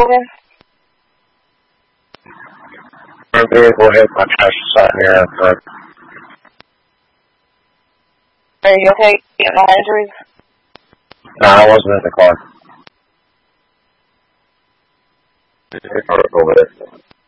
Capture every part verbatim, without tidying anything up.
moving? My vehicle hit my chest side here. But... Are you okay? You got no injuries? No, I wasn't in the car. Over there.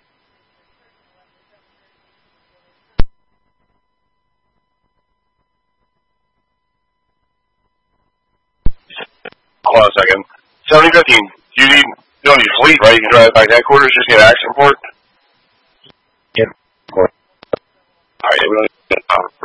Hold on a second. seventy fifteen, you need, you don't need fleet, right? You can drive back to headquarters, just get an accident report? Yep. Alright, we don't need to get out.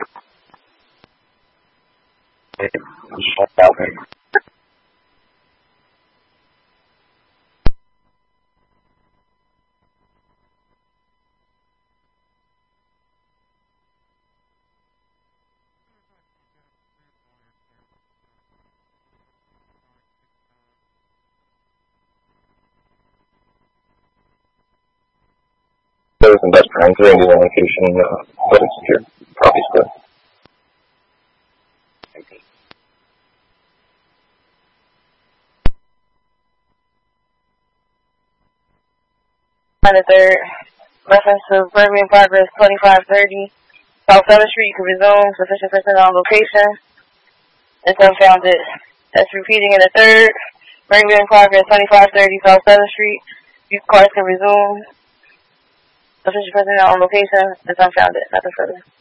There was investment entering the location, uh, but it's secure. Probably still. On the third, reference to burglary in progress twenty-five thirty, South seventh Street, you can resume, sufficient personnel on location. It's unfounded. That's repeating in the third, burglary in progress twenty-five thirty, South seventh Street, these cars can resume, sufficient personnel on location. It's unfounded, nothing further.